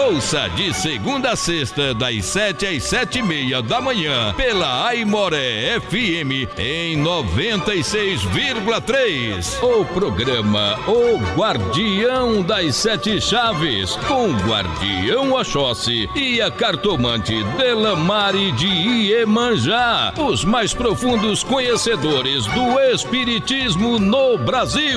Ouça de segunda a sexta, das 7 às 7:30 da manhã, pela Aimoré FM em 96,3. O programa O Guardião das Sete Chaves, com o Guardião Oxóssi e a cartomante Delamare de Iemanjá, os mais profundos conhecedores do Espiritismo no Brasil.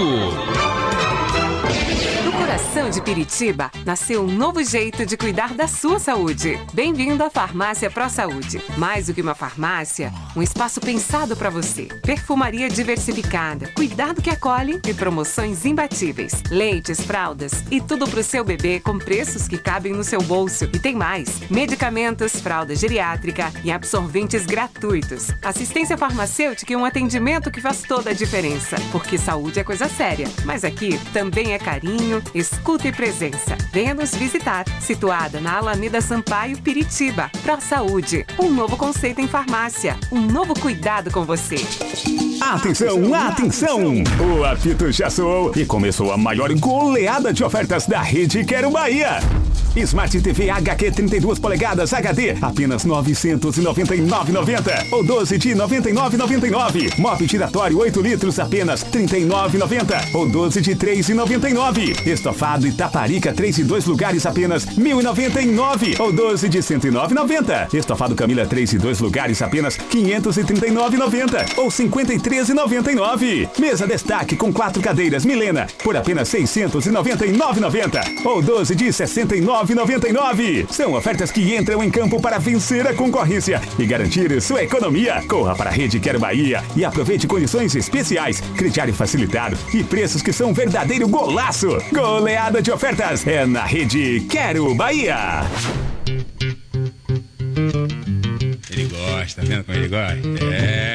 No coração de Piritiba, nasceu um novo jeito de cuidar da sua saúde. Bem-vindo à Farmácia Pro Saúde. Mais do que uma farmácia, um espaço pensado para você. Perfumaria diversificada, cuidado que acolhe e promoções imbatíveis. Leites, fraldas e tudo pro seu bebê com preços que cabem no seu bolso. E tem mais: medicamentos, fralda geriátrica e absorventes gratuitos. Assistência farmacêutica e um atendimento que faz toda a diferença. Porque saúde é coisa séria, mas aqui também é carinho, escuta e presença. Venha nos visitar, situada na Alameda Sampaio, Piritiba. Pro Saúde, um novo conceito em farmácia, um novo cuidado com você. Atenção, atenção! O apito já soou e começou a maior goleada de ofertas da Rede Quero Bahia. Smart TV HQ 32 polegadas HD, apenas R$ 999,90 ou 12 de R$ 99,99. Mop giratório 8 litros, apenas R$ 39,90 ou 12 de R$ 3,99. Estofado Itaparica 3 e 2 lugares, apenas R$ 1.099 ou 12 de R$ 109,90. Estofado Camila 3 e 2 lugares, apenas R$ 539,90 ou R$ 53,99. Mesa destaque com 4 cadeiras Milena por apenas R$ 699,90 ou 12 de R$ 69,99. São ofertas que entram em campo para vencer a concorrência e garantir sua economia. Corra para a Rede Quero Bahia e aproveite condições especiais, crediário facilitado e preços que são um verdadeiro golaço. Goleada de ofertas é na Rede Quero Bahia. Ele gosta, tá vendo como ele gosta? É.